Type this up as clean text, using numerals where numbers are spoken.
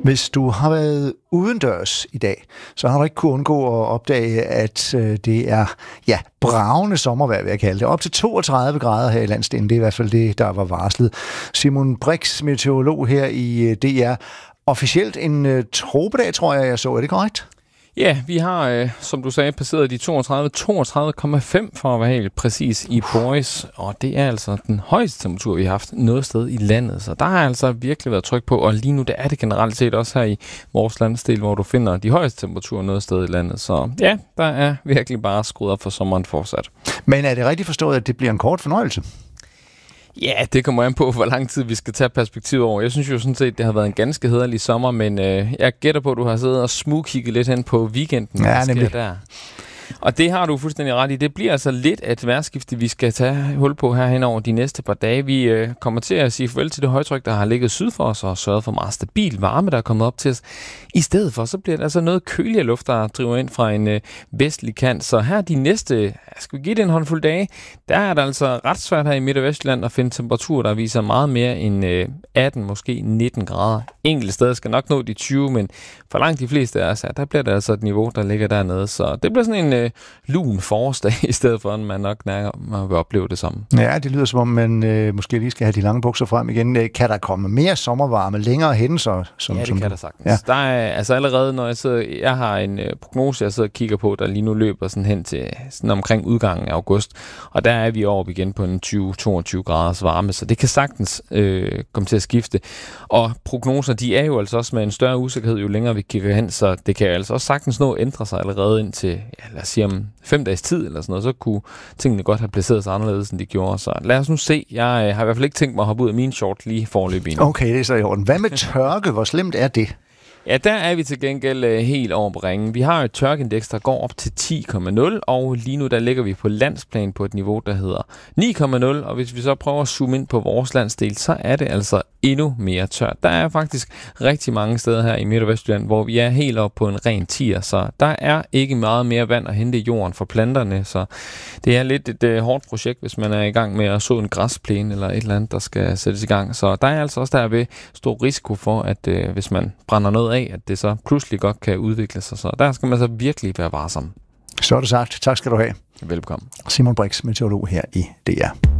Hvis du har været udendørs i dag, så har du ikke kunnet undgå at opdage, at det er bragende sommervejr, vil jeg kalde det. Op til 32 grader her i landsdelen, det er i hvert fald det, der var varslet. Simon Brix, meteorolog her i DR. Officielt en tropedag, tror jeg så. Er det korrekt? Ja, vi har, som du sagde, passeret de 32,5 for at være helt præcis i Boris, og det er altså den højeste temperatur, vi har haft noget sted i landet, så der har altså virkelig været tryk på, og lige nu der er det generelt set også her i vores landsdel, hvor du finder de højeste temperaturer noget sted i landet, så ja, der er virkelig bare skruet op for sommeren fortsat. Men er det rigtigt forstået, at det bliver en kort fornøjelse? Ja, det kommer an på, hvor lang tid vi skal tage perspektivet over. Jeg synes jo sådan set, det har været en ganske hæderlig sommer, men jeg gætter på, at du har siddet og smugkigget lidt hen på weekenden. Ja, nemlig. Der. Og det har du fuldstændig ret i. Det bliver altså lidt af et vejrskifte, vi skal tage hul på her hen over de næste par dage. Vi kommer til at sige farvel til det højtryk, der har ligget syd for os og sørget for meget stabil varme, der er kommet op til os. I stedet for, så bliver det altså noget køligere luft, der driver ind fra en vestlig kant. Så her de næste, skal vi give det en håndfuld dage, der er det altså ret svært her i Midt- og Vestjylland at finde temperaturer, der viser meget mere end 18, måske 19 grader. Enkelte steder skal nok nå de 20, men for langt de fleste af os, der bliver det altså et niveau, der ligger dernede. Så det bliver sådan en lun forårsdag, i stedet for, at man nok nærmere vil opleve det samme. Ja, det lyder som om, man måske lige skal have de lange bukser frem igen. Kan der komme mere sommervarme længere hen? Så, ja, det kan der sagtens. Ja. Der er altså allerede, når jeg har en prognose, jeg sidder og kigger på, der lige nu løber sådan hen til sådan omkring udgangen af august, og der er vi oppe igen på en 20-22 graders varme, så det kan sagtens komme til at skifte. Og prognoser, de er jo altså også med en større usikkerhed, jo længere vi kigger hen, så det kan altså også sagtens nå at ændre sig allerede ind til, lad os sige om 5 dages tid eller sådan noget, så kunne tingene godt have placeret sig anderledes, end de gjorde. Så lad os nu se. Jeg har i hvert fald ikke tænkt mig at hoppe ud af min short lige foreløbig endnu. Okay, det er så i orden. Hvad med tørke? Hvor slemt er det? Ja, der er vi til gengæld helt over på ringen. Vi har et tørkeindeks, der går op til 10,0, og lige nu der ligger vi på landsplan på et niveau, der hedder 9,0, og hvis vi så prøver at zoome ind på vores landsdel, så er det altså endnu mere tørt. Der er faktisk rigtig mange steder her i Midt- og Vestjylland, hvor vi er helt oppe på en ren 10'er, så der er ikke meget mere vand at hente i jorden for planterne, så det er lidt et hårdt projekt, hvis man er i gang med at så en græsplæne eller et eller andet, der skal sættes i gang. Så der er altså også derved stor risiko for, at hvis man brænder noget af, at det så pludselig godt kan udvikle sig. Så der skal man så virkelig være varsom. Så er det sagt. Tak skal du have. Velkommen. Simon Brix, meteorolog her i DR.